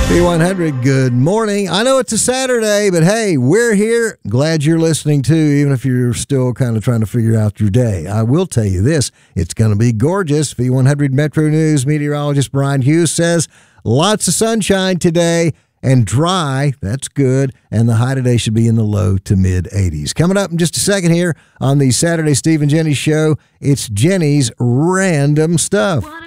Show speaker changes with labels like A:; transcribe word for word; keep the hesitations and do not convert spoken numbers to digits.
A: B one hundred, good morning. I know it's a Saturday, but hey, we're here. Glad you're listening too, even if you're still kind of trying to figure out your day. I will tell you this, it's going to be gorgeous. B one hundred Metro News meteorologist Brian Hughes says lots of sunshine today and dry. That's good. And the high today should be in the low to mid eighties. Coming up in just a second here on the Saturday Steve and Jenny Show, it's Jenny's Random Stuff.